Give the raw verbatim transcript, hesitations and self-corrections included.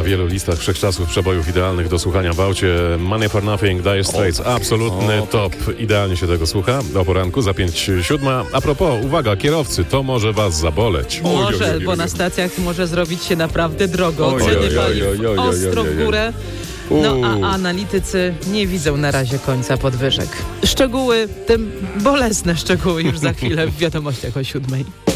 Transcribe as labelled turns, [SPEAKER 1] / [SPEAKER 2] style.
[SPEAKER 1] na wielu listach wszechczasów przebojów idealnych do słuchania w aucie. Money for Nothing, Dire Straits,
[SPEAKER 2] O, tak.
[SPEAKER 1] absolutny
[SPEAKER 2] O,
[SPEAKER 1] top. Idealnie się tego słucha o poranku za pięć siódma. A propos, uwaga, kierowcy, to może was zaboleć.
[SPEAKER 2] Oj, oj,
[SPEAKER 3] Może,
[SPEAKER 2] oj,
[SPEAKER 3] bo
[SPEAKER 2] oj.
[SPEAKER 3] na stacjach może zrobić się naprawdę drogo.
[SPEAKER 2] Oj,
[SPEAKER 3] Ceny
[SPEAKER 2] oj, oj,
[SPEAKER 3] paliw
[SPEAKER 2] oj, oj, oj,
[SPEAKER 3] ostro
[SPEAKER 2] oj, oj.
[SPEAKER 3] w górę. No
[SPEAKER 1] Uuu.
[SPEAKER 3] a analitycy nie widzą na razie końca podwyżek. Szczegóły, tym bolesne szczegóły już za chwilę w wiadomościach o siódmej.